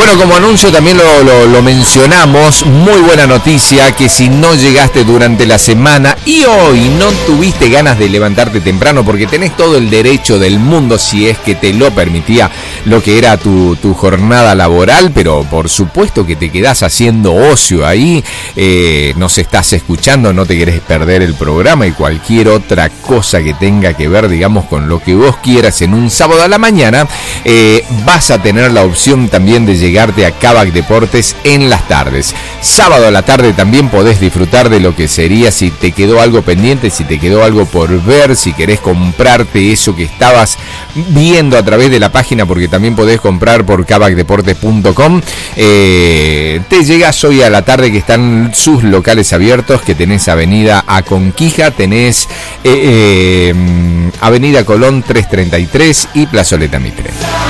Bueno, como anuncio también lo mencionamos, muy buena noticia, que si no llegaste durante la semana y hoy no tuviste ganas de levantarte temprano, porque tenés todo el derecho del mundo si es que te lo permitía lo que era tu jornada laboral, pero por supuesto que te quedás haciendo ocio ahí, nos estás escuchando, no te querés perder el programa y cualquier otra cosa que tenga que ver, digamos, con lo que vos quieras en un sábado a la mañana, vas a tener la opción también de llegarte a Kavak Deportes en las tardes. Sábado a la tarde también podés disfrutar de lo que sería, si te quedó algo pendiente, si te quedó algo por ver, si querés comprarte eso que estabas viendo a través de la página, porque también podés comprar por kavakdeportes.com. Te llegas hoy a la tarde, que están sus locales abiertos, que tenés Avenida Aconquija, tenés Avenida Colón 333 y Plazoleta Mitre.